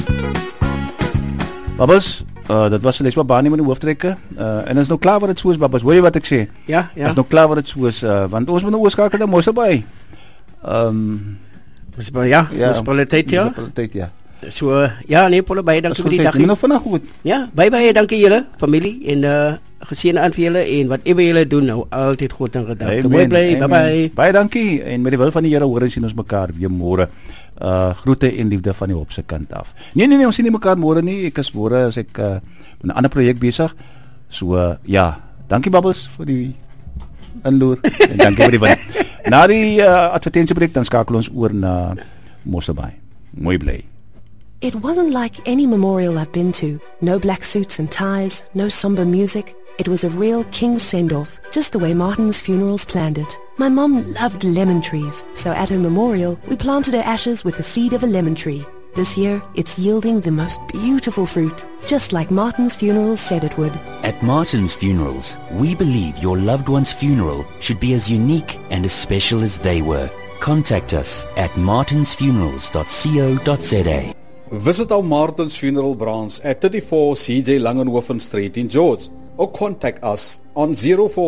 Babbels, dat was Lesba Bani met die hoofdtrekke. En is nou klaar wat het so is, Babbels. Hoor jy wat ek sê? Ja. Is nou klaar wat het so is, want ons moet nou oorskakel na Mosselbaai. Munisipaliteit, ja. Munisipaliteit, ja. So, ja, nee, Paul, baie dankie vir die dag. Dit nou vandag goed. Ja, baie dankie julle, familie, en geseënde aan vir julle, en whatever julle doen, nou, altyd goed en gedagte. Mooi bly, bye. Baie dankie, en met die wil van die Here hoor en sien ons mekaar weer môre. Groete en liefde van die Hopse kant af. Nee, ons sien nie mekaar môre nie. Ek is môre as ek met 'n ander projek besig. So, ja, dankie Babbels vir die inloer, en dankie vir die wind. Na die advertentiebreek, dan skakel ons oor na Mosselbaai. Mooi bly. It wasn't like any memorial I've been to. No black suits and ties, no somber music. It was a real king's send-off, just the way Martin's Funerals planned it. My mom loved lemon trees, so at her memorial, we planted her ashes with the seed of a lemon tree. This year, it's yielding the most beautiful fruit, just like Martin's Funerals said it would. At Martin's Funerals, we believe your loved one's funeral should be as unique and as special as they were. Contact us at martinsfunerals.co.za. Visit our Martin's Funeral branch at 34 CJ Langenhoven Street in George, or contact us on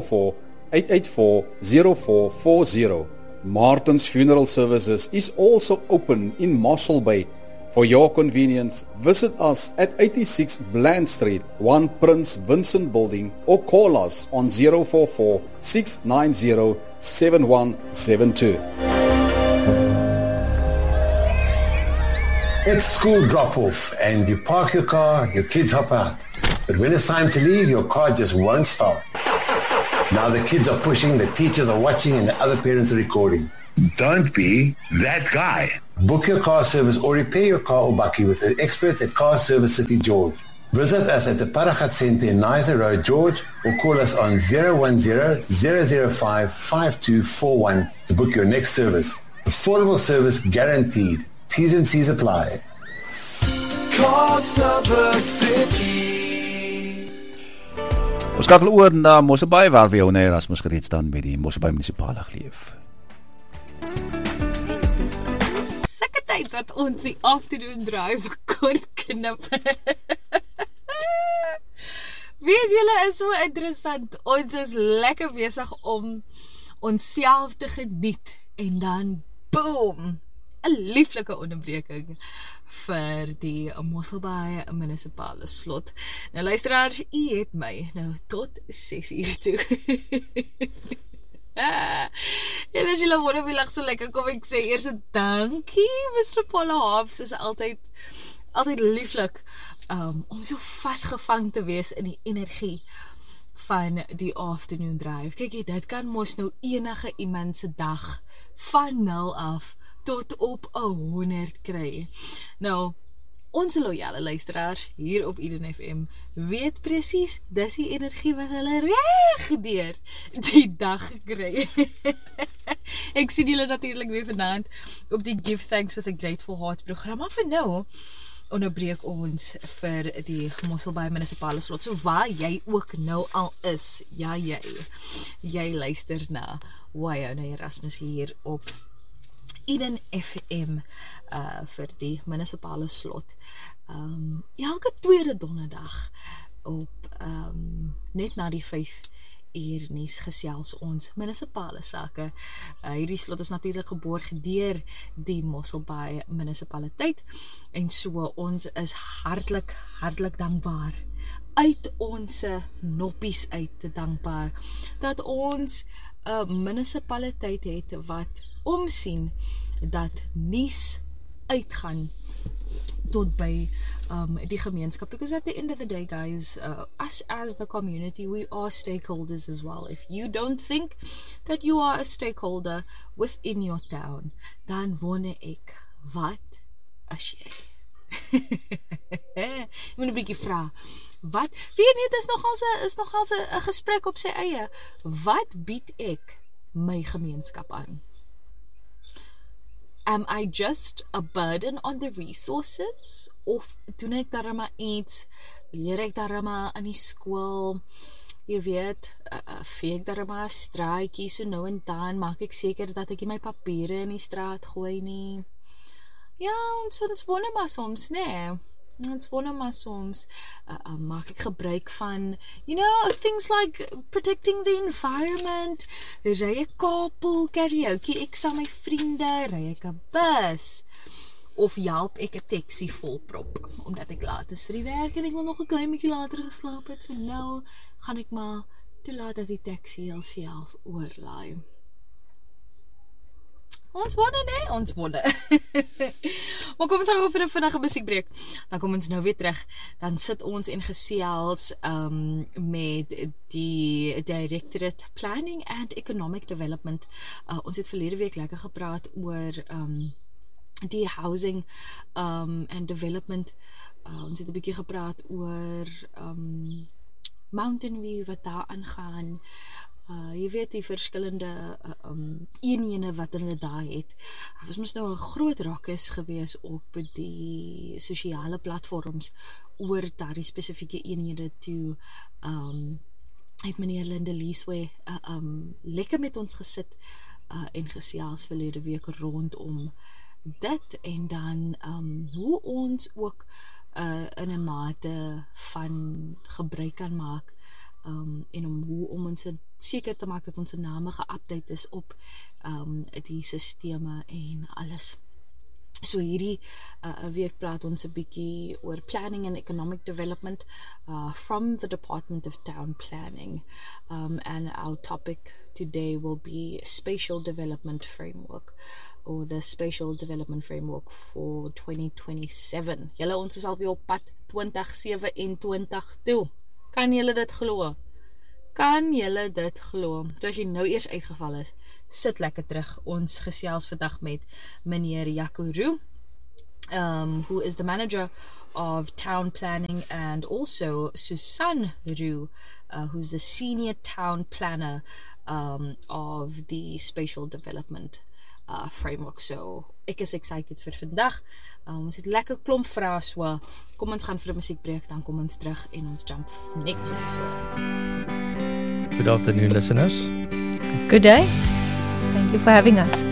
044-884-0440. Martin's Funeral Services is also open in Mossel Bay. For your convenience, visit us at 86 Bland Street, 1 Prince Vincent Building, or call us on 044-690-7172. It's school drop-off and you park your car, your kids hop out. But when it's time to leave, your car just won't start. Now the kids are pushing, the teachers are watching, and the other parents are recording. Don't be that guy. Book your car service or repair your car or bakkie with the experts at Car Service City George. Visit us at the Paragat Centre in Nizer Road, George, or call us on 010-005-5241 to book your next service. Affordable service guaranteed. T's and C's apply. Car Service City. Ons skakel oor na Mosselbaai waar we onder Erasmus gereed staan met die Mosselbaai munisipale geleef. Sulke tyd wat ons die afternoon drive kon knip. Weet julle, is so interessant. Ons is lekker besig om onsself te geniet en dan boom, 'n lieflike onderbreking vir die Mosselbaai munisipale slot. Nou luisteraars, u het my nou tot 6:00 toe. En as julle wonder wie lag so lekker, kom ek sê eers 'n dankie, Mr. Paula Hobbs, is altyd lieflik om so vasgevang te wees in die energie van die afternoon drive. Kyk, dit kan mos nou enige iemand se dag van 0 af tot op 100 kry. Nou, ons loyale luisteraars hier op Eden FM weet presies, dis die energie wat hulle reg deur die dag kry. Ek sien julle natuurlik weer vanaand op die Give Thanks with a Grateful Heart program, maar vir nou onderbreek ons vir die Mosselbaai munisipale slot. So waar jy ook nou al is, ja jy luister na Waiona Erasmus hier op Eden FM vir die munisipale slot. Elke tweede donderdag op net na die 5:00 nuus gesels ons munisipale sake. Hierdie slot is natuurlik geborg deur die Mosselbaai munisipaliteit en so ons is hartlik dankbaar uit ons noppies uit te dankbaar dat ons 'n munisipaliteit het wat omsien dat nuus uitgaan tot by die gemeenskap, because at the end of the day, guys, us as the community, we are stakeholders as well. If you don't think that you are a stakeholder within your town, dan wonder ek, wat as jy? Ek moet 'n bietjie vra, wat? Weet nie, dit is nogal 'n gesprek op sy eie. Wat bied ek my gemeenskap aan? Am I just a burden on the resources? Of doen ek darma iets? Leer ek darma in die skool? Jy weet, vee ek darma 'n straatjie so nou en dan, maak ek seker dat ek nie my papiere in die straat gooi nie. Ja, ons wonder maar soms, nee. Ons wonder maar soms, maak ek gebruik van, things like protecting the environment, ry ek carpool karaoke, ek saam my vriende, ry ek 'n bus, of help ek 'n taxi volprop, omdat ek laat is vir die werk en ek wil nog 'n klein bietjie later geslaap het, so nou gaan ek maar toelaat dat die taxi self oorlaai. Ons wonder, nee, ons wonder. Maar kom ons gaan vir 'n vinnige musiekbreek. Dan kom ons nou weer terug. Dan sit ons en gesels met die Directorate Planning and Economic Development. Ons het verlede week lekker gepraat oor die housing and development. Ons het 'n bietjie gepraat oor Mountain View wat daar aangaan. Jy weet die verskillende eenhede wat hulle daar het. Dit was mos nou 'n groot rakkes gewees op die sosiale platforms oor daardie spesifieke eenhede toe het meneer Linde Leesway lekker met ons gesit en gesels verlede week rondom dit en dan hoe ons ook in 'n mate van gebruik kan maak en om ons seker te maak dat ons name geupdate is op die sisteme en alles. So hierdie week praat ons 'n bietjie oor planning and economic development from the Department of Town Planning, and our topic today will be spatial development framework, or the spatial development framework for 2027. Julle, ons is al weer op pad 2027 toe. Kan julle dit glo? Kan julle dit glo? So as jy nou eers uitgeval is, sit lekker terug. Ons gesels vandag met meneer Jaco Roux, who is the manager of town planning, and also Susan Roux, who's the senior town planner of the spatial development framework. So ek is excited vir vandag. Ons het lekker klomp vrae, so kom ons gaan vir 'n musiekbreek, dan kom ons terug en ons jump net so. Good afternoon, listeners. Good day. Thank you for having us.